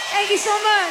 Thank you so much.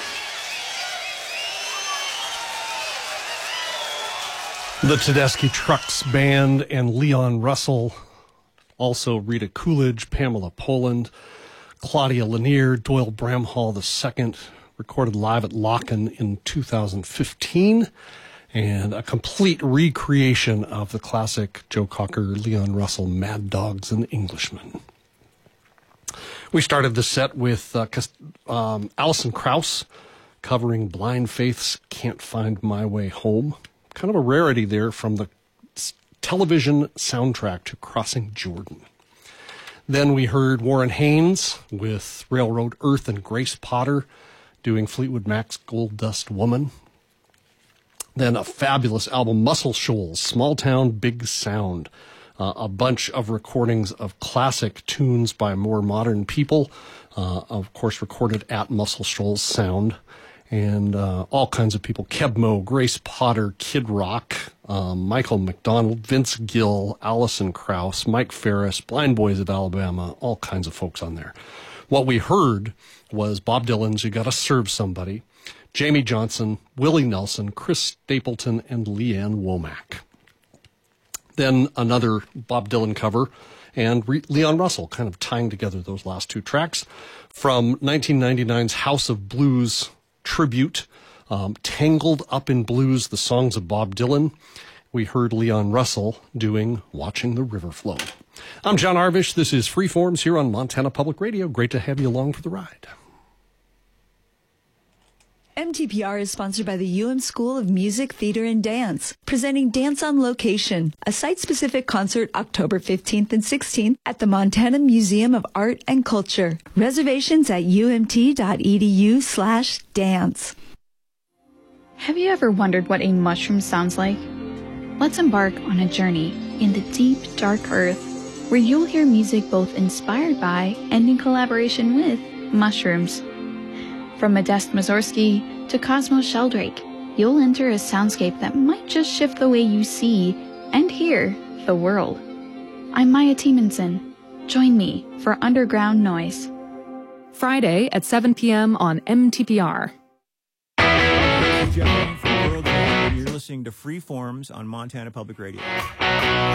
The Tedeschi Trucks Band and Leon Russell, also Rita Coolidge, Pamela Poland, Claudia Lanier, Doyle Bramhall II, recorded live at Locken in 2015, and a complete recreation of the classic Joe Cocker, Leon Russell, Mad Dogs and Englishmen. We started the set with Alison Krauss covering Blind Faith's Can't Find My Way Home. Kind of a rarity there from the television soundtrack to Crossing Jordan. Then we heard Warren Haynes with Railroad Earth and Grace Potter doing Fleetwood Mac's Gold Dust Woman. Then a fabulous album, Muscle Shoals, Small Town, Big Sound. A bunch of recordings of classic tunes by more modern people, of course recorded at Muscle Shoals Sound. And all kinds of people, Keb Mo, Grace Potter, Kid Rock, Michael McDonald, Vince Gill, Alison Krauss, Mike Ferris, Blind Boys of Alabama, all kinds of folks on there. What we heard was Bob Dylan's You Gotta Serve Somebody, Jamie Johnson, Willie Nelson, Chris Stapleton, and Leanne Womack. Then another Bob Dylan cover, and Leon Russell, kind of tying together those last two tracks from 1999's House of Blues tribute, Tangled Up in Blues, the songs of Bob Dylan. We heard Leon Russell doing Watching the River Flow. I'm John Arvish. This is Freeforms here on Montana Public Radio. Great to have you along for the ride. MTPR is sponsored by the UM School of Music, Theater, and Dance, presenting Dance on Location, a site-specific concert October 15th and 16th at the Montana Museum of Art and Culture. Reservations at umt.edu/dance. Have you ever wondered what a mushroom sounds like? Let's embark on a journey in the deep, dark earth, where you'll hear music both inspired by and in collaboration with mushrooms. From Modest Mussorgsky to Cosmo Sheldrake, you'll enter a soundscape that might just shift the way you see and hear the world. I'm Maya Tiemanson. Join me for Underground Noise. Friday at 7 p.m. on MTPR. Jeff Lane from World Wide. You're listening to Freeforms on Montana Public Radio.